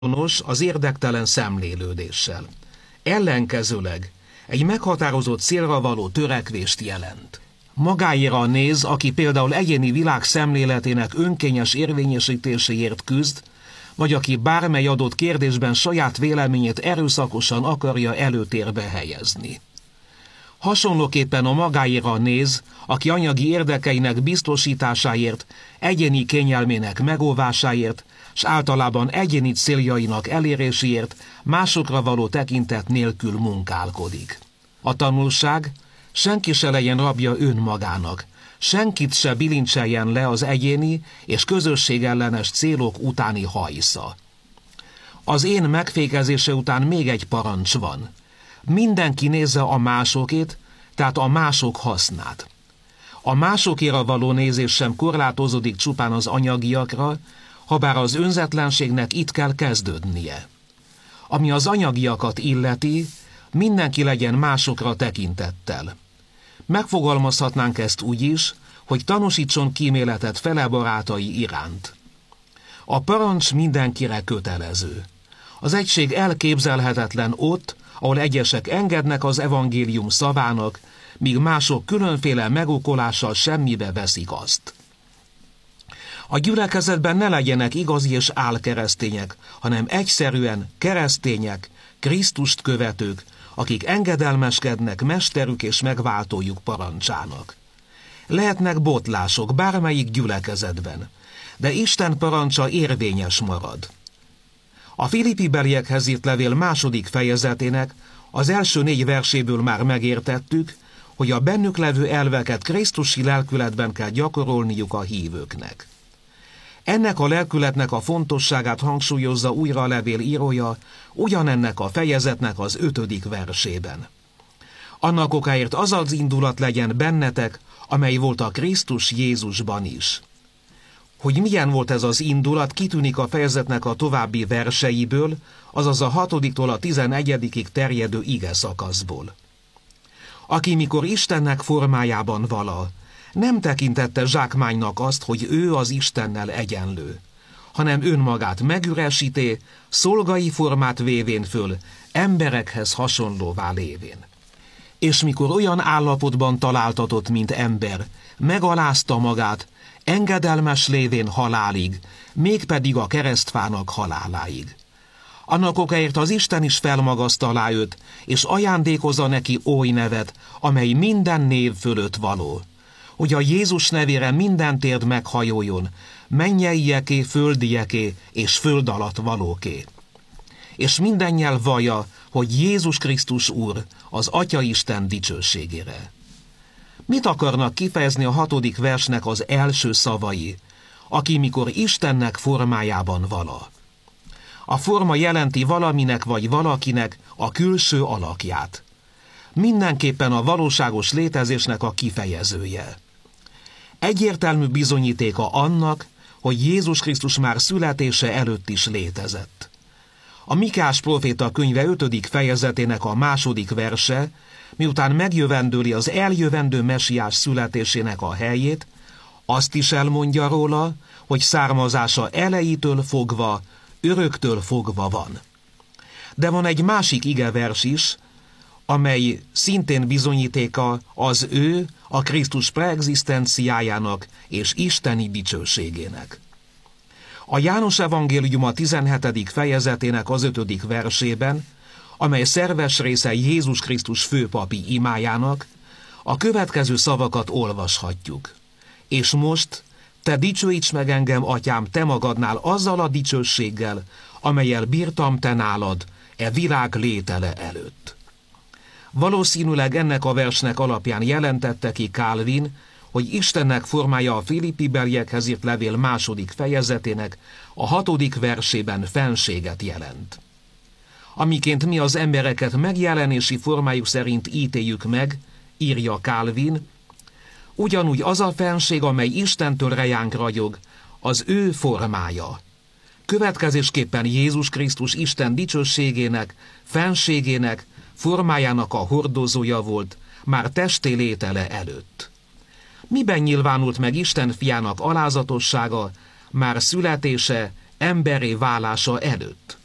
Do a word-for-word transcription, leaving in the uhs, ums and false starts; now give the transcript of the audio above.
azonos az érdektelen szemlélődéssel. Ellenkezőleg egy meghatározott célra való törekvést jelent. Magáéra néz, aki például egyéni világ szemléletének önkényes érvényesítéséért küzd, vagy aki bármely adott kérdésben saját véleményét erőszakosan akarja előtérbe helyezni. Hasonlóképpen a magáéra néz, aki anyagi érdekeinek biztosításáért, egyéni kényelmének megóvásáért, s általában egyéni céljainak eléréséért másokra való tekintet nélkül munkálkodik. A tanulság: senki se legyen rabja önmagának, senkit se bilincseljen le az egyéni és közösségellenes célok utáni hajsza. Az én megfékezése után még egy parancs van. Mindenki nézze a másokét, tehát a mások hasznát. A másokéra való nézés sem korlátozódik csupán az anyagiakra, habár az önzetlenségnek itt kell kezdődnie. Ami az anyagiakat illeti, mindenki legyen másokra tekintettel. Megfogalmazhatnánk ezt úgy is, hogy tanúsítson kíméletet fele barátai iránt. A parancs mindenkire kötelező. Az egység elképzelhetetlen ott, ahol egyesek engednek az evangélium szavának, míg mások különféle megokolással semmibe veszik azt. A gyülekezetben ne legyenek igazi és álkeresztények, hanem egyszerűen keresztények, Krisztust követők, akik engedelmeskednek mesterük és megváltójuk parancsának. Lehetnek botlások bármelyik gyülekezetben, de Isten parancsa érvényes marad. A Filippi-beliekhez írt levél második fejezetének az első négy verséből már megértettük, hogy a bennük levő elveket krisztusi lelkületben kell gyakorolniuk a hívőknek. Ennek a lelkületnek a fontosságát hangsúlyozza újra a levél írója ugyanennek a fejezetnek az ötödik versében. Annak okáért az az indulat legyen bennetek, amely volt a Krisztus Jézusban is. Hogy milyen volt ez az indulat, kitűnik a fejezetnek a további verseiből, azaz a hatodiktól a tizenegyedikig terjedő ige szakaszból. Aki mikor Istennek formájában vala, nem tekintette zsákmánynak azt, hogy ő az Istennel egyenlő, hanem önmagát megüresíté, szolgai formát vévén föl, emberekhez hasonlóvá lévén. És mikor olyan állapotban találtatott, mint ember, megalázta magát, engedelmes lévén halálig, mégpedig a keresztfának haláláig. Annak okáért az Isten is felmagasztalá őt, és ajándékozza neki oly nevet, amely minden név fölött való, hogy a Jézus nevére minden térd meghajoljon, mennyeieké, földieké és föld alatt valóké. És minden nyelv vallja, hogy Jézus Krisztus Úr, az Atya Isten dicsőségére. Mit akarnak kifejezni a hatodik versnek az első szavai, aki mikor Istennek formájában vala? A forma jelenti valaminek vagy valakinek a külső alakját. Mindenképpen a valóságos létezésnek a kifejezője. Egyértelmű bizonyítéka annak, hogy Jézus Krisztus már születése előtt is létezett. A Mikás próféta könyve ötödik fejezetének a második verse, miután megjövendőli az eljövendő mesiás születésének a helyét, azt is elmondja róla, hogy származása elejétől fogva, öröktől fogva van. De van egy másik igevers is, amely szintén bizonyítéka az ő, a Krisztus preegzisztenciájának és isteni dicsőségének. A János evangéliuma tizenhetedik fejezetének az ötödik versében, amely szerves része Jézus Krisztus főpapi imájának, a következő szavakat olvashatjuk. És most, te dicsőíts meg engem, atyám, te magadnál azzal a dicsőséggel, amellyel bírtam te nálad, e világ létele előtt. Valószínűleg ennek a versnek alapján jelentette ki Calvin, hogy Istennek formája a Filippi-beliekhez írt levél második fejezetének a hatodik versében fenséget jelent. Amiként mi az embereket megjelenési formájuk szerint ítéljük meg, írja Calvin, ugyanúgy az a fenség, amely Istentől rejánk ragyog, az ő formája. Következésképpen Jézus Krisztus Isten dicsőségének, fenségének, formájának a hordozója volt, már testé létele előtt. Miben nyilvánult meg Isten fiának alázatossága, már születése, emberré válása előtt?